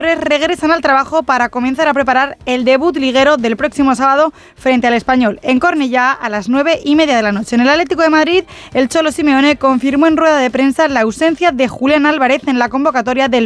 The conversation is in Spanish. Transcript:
regresan al trabajo para comenzar a preparar el debut liguero del próximo sábado frente al Español en Cornellá a las 9:30 de la noche. En el Atlético de Madrid, el Cholo Simeone confirmó en rueda de prensa la ausencia de Julián Álvarez en la convocatoria del